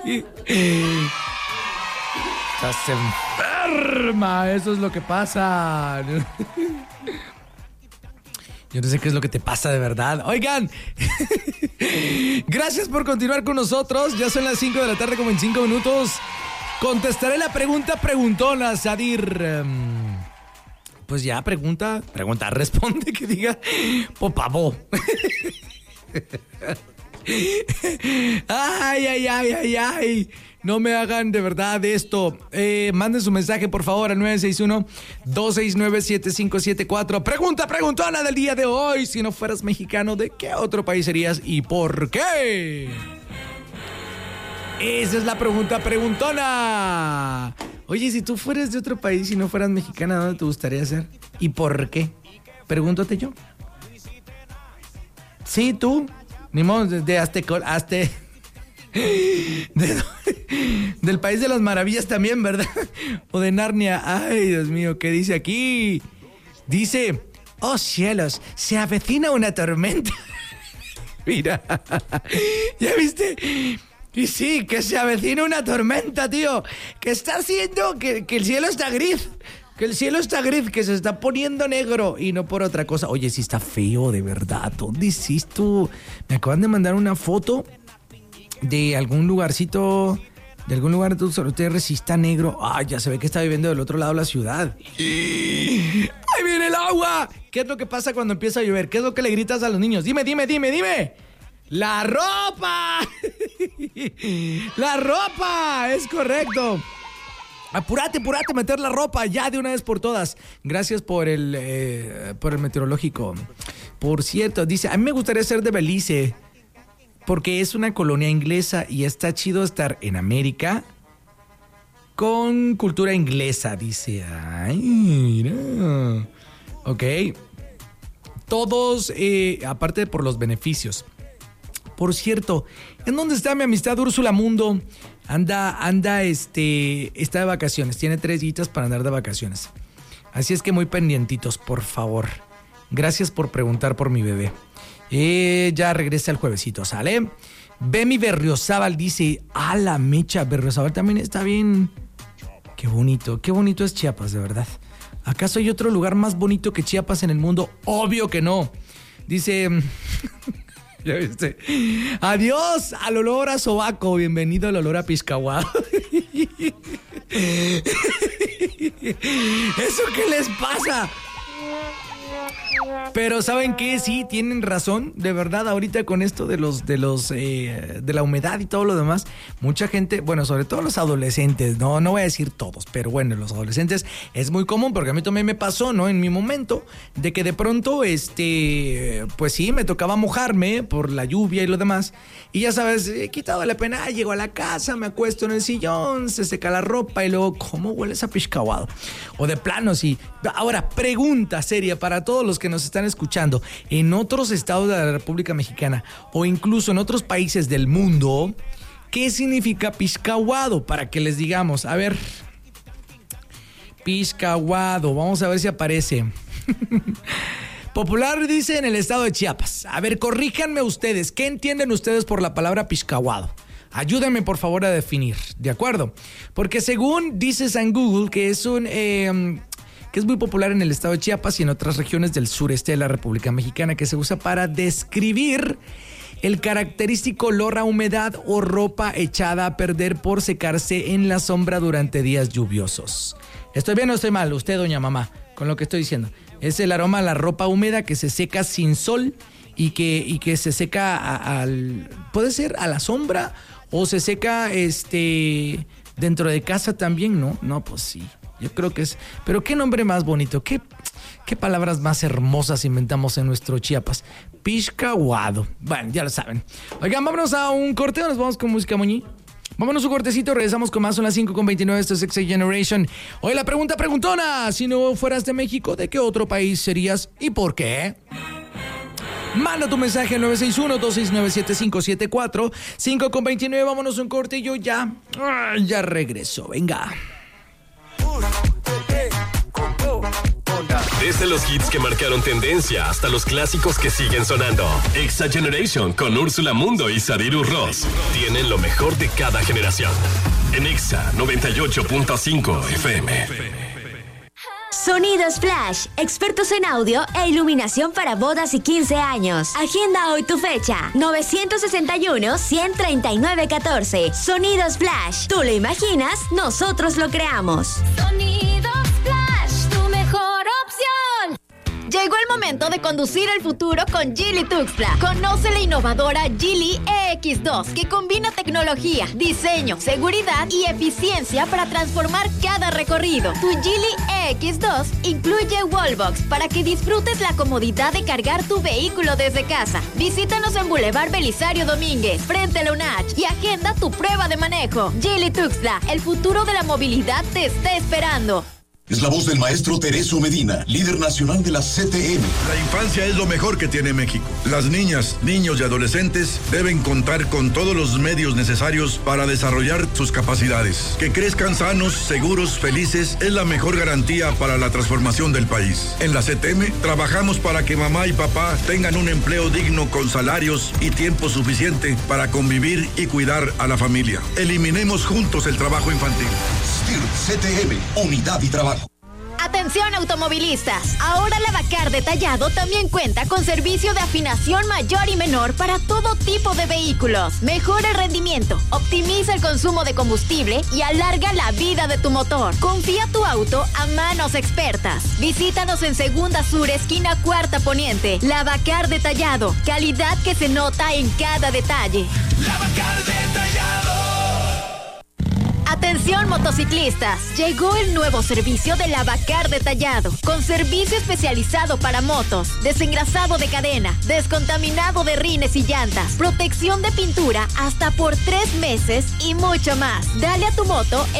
Estás enferma, eso es lo que pasa. Yo no sé qué es lo que te pasa de verdad. Oigan, gracias por continuar con nosotros. Ya son las 5 de la tarde, como en 5 minutos. Contestaré la pregunta preguntona, Sadir. Pues ya, pregunta, responde, que diga popabó. Ay. No me hagan de verdad esto. Manden su mensaje, por favor, al 961-269-7574. Preguntona del día de hoy. Si no fueras mexicano, ¿de qué otro país serías y por qué? Esa es la pregunta preguntona. Oye, si tú fueras de otro país y no fueras mexicana, ¿dónde te gustaría ser? ¿Y por qué? Pregúntate yo. Sí, tú. Ni modo, del País de las Maravillas también, ¿verdad? O de Narnia. Ay, Dios mío, ¿qué dice aquí? Dice, oh cielos, se avecina una tormenta. Mira, ¿ya viste? Y sí, que se avecina una tormenta, tío. Que está haciendo que el cielo está gris. Que el cielo está gris, que se está poniendo negro y no por otra cosa. Oye, sí está feo, de verdad. ¿Dónde hiciste tú? Me acaban de mandar una foto de algún lugarcito, de algún lugar de ustedes sí está negro. Ay, ya se ve que está viviendo del otro lado de la ciudad. ¡Ahí viene el agua! ¿Qué es lo que pasa cuando empieza a llover? ¿Qué es lo que le gritas a los niños? Dime. ¡La ropa! ¡La ropa! Es correcto. Apúrate, meter la ropa ya de una vez por todas. Gracias por el meteorológico. Por cierto, dice, a mí me gustaría ser de Belice, porque es una colonia inglesa y está chido estar en América con cultura inglesa, dice. Ay, mira. Ok. Todos, aparte por los beneficios. Por cierto, ¿en dónde está mi amistad Úrsula Mundo? Está de vacaciones. Tiene 3 días para andar de vacaciones. Así es que muy pendientitos, por favor. Gracias por preguntar por mi bebé. Ya regresa el juevesito, ¿sale? Bemi Berriozábal dice, la mecha, Berriozábal también está bien. Qué bonito es Chiapas, de verdad. ¿Acaso hay otro lugar más bonito que Chiapas en el mundo? Obvio que no. Dice... ¿Ya viste? Adiós al olor a sobaco. Bienvenido al olor a piscahuado. ¿Eso qué les pasa? Pero ¿saben qué? Sí, tienen razón. De verdad, ahorita con esto de la humedad y todo lo demás, mucha gente, bueno, sobre todo los adolescentes, no voy a decir todos, pero bueno, los adolescentes es muy común, porque a mí también me pasó, ¿no? En mi momento, de que de pronto, pues sí, me tocaba mojarme por la lluvia y lo demás. Y ya sabes, he quitado la pena, llego a la casa, me acuesto en el sillón, se seca la ropa y luego, ¿cómo hueles a piscahuado? O de plano, sí. Ahora, pregunta seria para todos los que nos están escuchando en otros estados de la República Mexicana o incluso en otros países del mundo, ¿qué significa piscahuado? Para que les digamos, a ver, piscahuado, vamos a ver si aparece. Popular dice en el estado de Chiapas. A ver, corríjanme ustedes, ¿qué entienden ustedes por la palabra piscahuado? Ayúdenme por favor a definir, ¿de acuerdo? Porque según dice San Google, que es que es muy popular en el estado de Chiapas y en otras regiones del sureste de la República Mexicana, que se usa para describir el característico olor a humedad o ropa echada a perder por secarse en la sombra durante días lluviosos. ¿Estoy bien o estoy mal? Usted, doña mamá, con lo que estoy diciendo. Es el aroma a la ropa húmeda que se seca sin sol y que se seca puede ser a la sombra o se seca dentro de casa también, ¿no? No, pues sí. Yo creo que es... Pero qué nombre más bonito, qué palabras más hermosas inventamos en nuestro Chiapas. Piscahuado. Bueno, ya lo saben. Oigan, vámonos a un corte, nos vamos con música, Moñi. Vámonos un cortecito, regresamos con más, son las 5:29, esto es Sex Generation. Hoy la pregunta preguntona, si no fueras de México, ¿de qué otro país serías y por qué? Manda tu mensaje al 961-269-7574. 5:29, vámonos un corte y yo ya regreso, venga. Desde los hits que marcaron tendencia hasta los clásicos que siguen sonando. Exa Generation con Úrsula Mundo y Sadiru Ross tienen lo mejor de cada generación. En Exa 98.5 FM. Sonidos Flash, expertos en audio e iluminación para bodas y 15 años. Agenda hoy tu fecha, 961-139-14. Sonidos Flash, tú lo imaginas, nosotros lo creamos. Sonidos Flash, tu mejor opción. Llegó el momento de conducir el futuro con Geely Tuxtla. Conoce la innovadora Geely EX2 que combina tecnología, diseño, seguridad y eficiencia para transformar cada recorrido. Tu Geely EX2 incluye Wallbox para que disfrutes la comodidad de cargar tu vehículo desde casa. Visítanos en Boulevard Belisario Domínguez, frente a la UNACH, y agenda tu prueba de manejo. Geely Tuxtla, el futuro de la movilidad te está esperando. Es la voz del maestro Tereso Medina, líder nacional de la CTM. La infancia es lo mejor que tiene México. Las niñas, niños y adolescentes deben contar con todos los medios necesarios para desarrollar sus capacidades. Que crezcan sanos, seguros, felices es la mejor garantía para la transformación del país. En la CTM trabajamos para que mamá y papá tengan un empleo digno con salarios y tiempo suficiente para convivir y cuidar a la familia. Eliminemos juntos el trabajo infantil. STIR CTM, unidad y trabajo. Atención automovilistas, ahora la Bacar Detallado también cuenta con servicio de afinación mayor y menor para todo tipo de vehículos. Mejora el rendimiento, optimiza el consumo de combustible y alarga la vida de tu motor. Confía tu auto a manos expertas. Visítanos en Segunda Sur, esquina Cuarta Poniente. La Bacar Detallado, calidad que se nota en cada detalle. La Bacar Detallado. Atención motociclistas, llegó el nuevo servicio de la Bacar Detallado, con servicio especializado para motos, desengrasado de cadena, descontaminado de rines y llantas, protección de pintura hasta por 3 meses y mucho más. Dale a tu moto